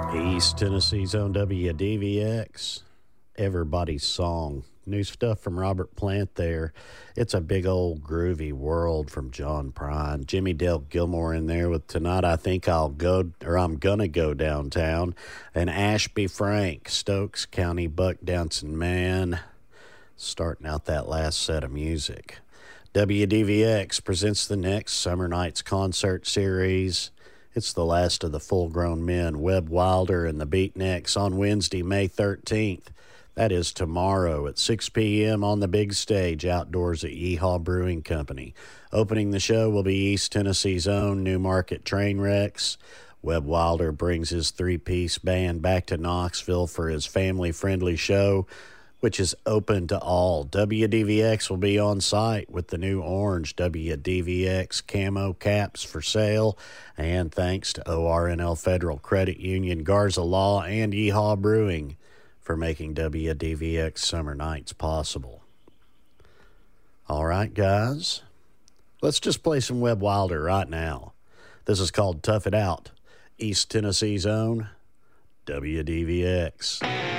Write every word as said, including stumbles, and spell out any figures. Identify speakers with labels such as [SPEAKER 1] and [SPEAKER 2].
[SPEAKER 1] East Tennessee's own W D V X, Everybody's Song. New stuff from Robert Plant there. It's a big old groovy world from John Prine. Jimmy Dale Gilmore in there with Tonight I Think I'll Go, or I'm Gonna Go Downtown. And Ashby Frank, Stokes County Buck Dancing Man, starting out that last set of music. W D V X presents the next Summer Nights concert series. It's the last of the full-grown men, Webb Wilder and the Beatniks, on Wednesday, May thirteenth. That is tomorrow at six p.m. on the big stage outdoors at Yeehaw Brewing Company. Opening the show will be East Tennessee's own Newmarket Trainwrecks. Webb Wilder brings his three-piece band back to Knoxville for his family-friendly show, which is open to all. W D V X will be on site with the new orange W D V X camo caps for sale. And thanks to O R N L Federal Credit Union, Garza Law, and Yeehaw Brewing for making W D V X Summer Nights possible. All right, guys, let's just play some Webb Wilder right now. This is called Tough It Out, East Tennessee's own W D V X.